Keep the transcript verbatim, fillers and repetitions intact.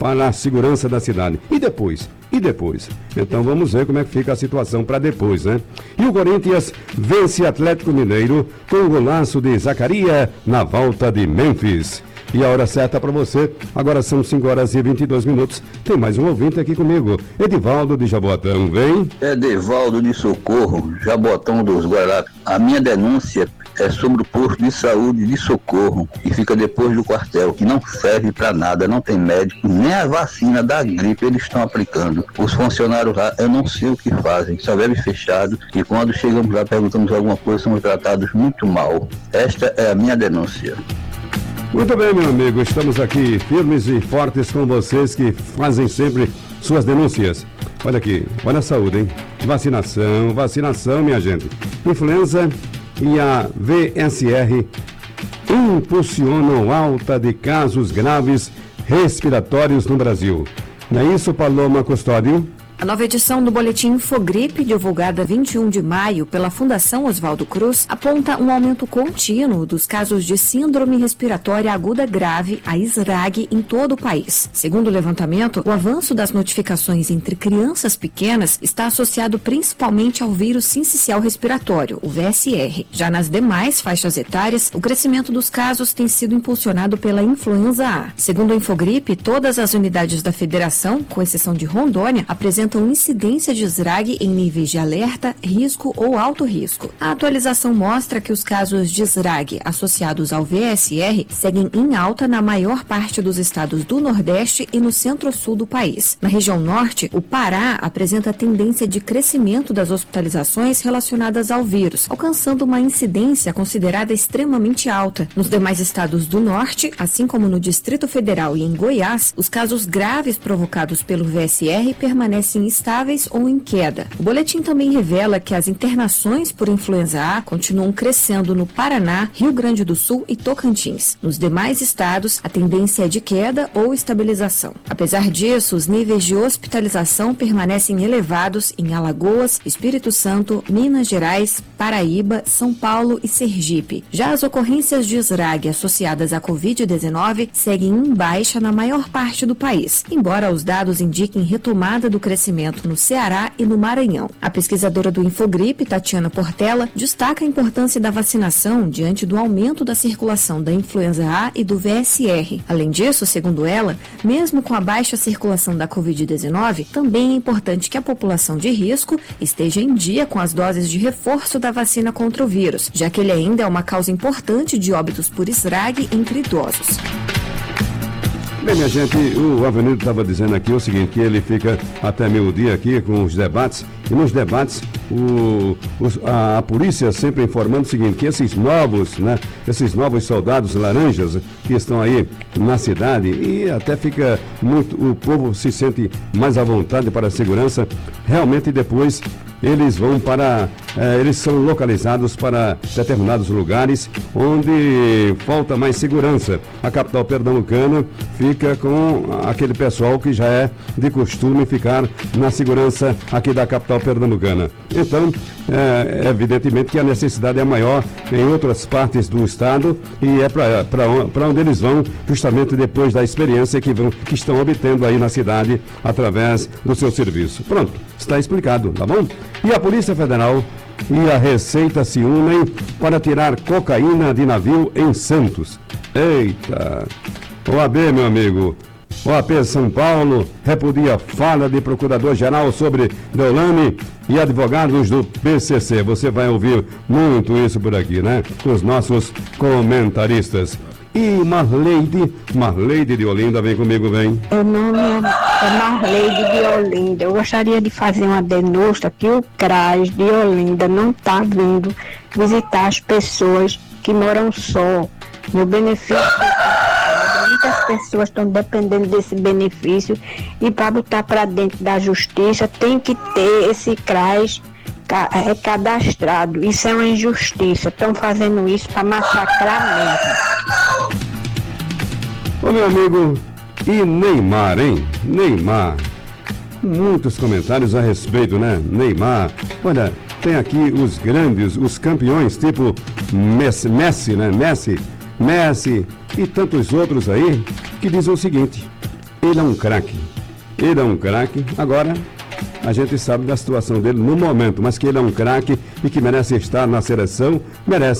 para a segurança da cidade. E depois? E depois? Então vamos ver como é que fica a situação para depois, né? E o Corinthians vence Atlético Mineiro com o golaço de Zacarias na volta de Memphis. E a hora certa para você, agora são cinco horas e vinte e dois minutos. Tem mais um ouvinte aqui comigo, Edivaldo de Jaboatão, vem? Edivaldo de Socorro, Jaboatão dos Guará. A minha denúncia é sobre o posto de saúde de Socorro, que fica depois do quartel, que não serve para nada, não tem médico, nem a vacina da gripe eles estão aplicando. Os funcionários lá, eu não sei o que fazem, só vive fechado, e quando chegamos lá perguntamos alguma coisa, somos tratados muito mal. Esta é a minha denúncia. Muito bem, meu amigo, estamos aqui firmes e fortes com vocês que fazem sempre suas denúncias. Olha aqui, olha a saúde, hein? Vacinação, vacinação, minha gente. Influenza e a V S R impulsionam alta de casos graves respiratórios no Brasil. Não é isso, Paloma Custódio? A nova edição do Boletim Infogripe, divulgada vinte e um de maio pela Fundação Oswaldo Cruz, aponta um aumento contínuo dos casos de síndrome respiratória aguda grave, a S R A G, em todo o país. Segundo o levantamento, o avanço das notificações entre crianças pequenas está associado principalmente ao vírus sincicial respiratório, o V S R. Já nas demais faixas etárias, o crescimento dos casos tem sido impulsionado pela influenza A. Segundo o Infogripe, todas as unidades da federação, com exceção de Rondônia, apresentam incidência de S R A G em níveis de alerta, risco ou alto risco. A atualização mostra que os casos de S R A G associados ao V S R seguem em alta na maior parte dos estados do Nordeste e no centro-sul do país. Na região Norte, o Pará apresenta tendência de crescimento das hospitalizações relacionadas ao vírus, alcançando uma incidência considerada extremamente alta. Nos demais estados do Norte, assim como no Distrito Federal e em Goiás, os casos graves provocados pelo V S R permanecem estáveis ou em queda. O boletim também revela que as internações por influenza A continuam crescendo no Paraná, Rio Grande do Sul e Tocantins. Nos demais estados, a tendência é de queda ou estabilização. Apesar disso, os níveis de hospitalização permanecem elevados em Alagoas, Espírito Santo, Minas Gerais, Paraíba, São Paulo e Sergipe. Já as ocorrências de S R A G associadas à covid dezenove seguem em baixa na maior parte do país, embora os dados indiquem retomada do crescimento no Ceará e no Maranhão. A pesquisadora do Infogripe, Tatiana Portela, destaca a importância da vacinação diante do aumento da circulação da influenza A e do V S R. Além disso, segundo ela, mesmo com a baixa circulação da covid dezenove, também é importante que a população de risco esteja em dia com as doses de reforço da vacina contra o vírus, já que ele ainda é uma causa importante de óbitos por S R A G entre idosos. Bem, minha gente, o Avenida estava dizendo aqui o seguinte, que ele fica até meio-dia aqui com os debates, e nos debates o, os, a, a polícia sempre informando o seguinte, que esses novos, né, esses novos soldados laranjas que estão aí na cidade, e até fica muito, o povo se sente mais à vontade para a segurança, realmente depois eles vão para, eh, eles são localizados para determinados lugares onde falta mais segurança. A capital pernambucana fica com aquele pessoal que já é de costume ficar na segurança aqui da capital pernambucana. Então, é, evidentemente que a necessidade é maior em outras partes do estado e é para onde eles vão justamente depois da experiência que, vão, que estão obtendo aí na cidade através do seu serviço. Pronto, está explicado, tá bom? E a Polícia Federal e a Receita se unem para tirar cocaína de navio em Santos. Eita! O A B, meu amigo, o A P São Paulo repudia fala de procurador-geral sobre Deolane e advogados do P C C. Você vai ouvir muito isso por aqui, né? Com os nossos comentaristas. E Marleide, Marleide de Olinda, vem comigo, vem. Meu nome é Marleide de Olinda. Eu gostaria de fazer uma denúncia que o CRAS de Olinda não está vindo visitar as pessoas que moram só. Meu benefício, muitas pessoas estão dependendo desse benefício e para botar para dentro da justiça tem que ter esse CRAS recadastrado. Isso é uma injustiça. Estão fazendo isso para massacrar mesmo. Ô meu amigo, e Neymar, hein? Neymar. Muitos comentários a respeito, né? Neymar. Olha, tem aqui os grandes, os campeões, tipo Messi, Messi, né? Messi, Messi e tantos outros aí, que dizem o seguinte: Ele é um craque. Ele é um craque. Agora, a gente sabe da situação dele no momento, mas que ele é um craque e que merece estar na seleção, merece.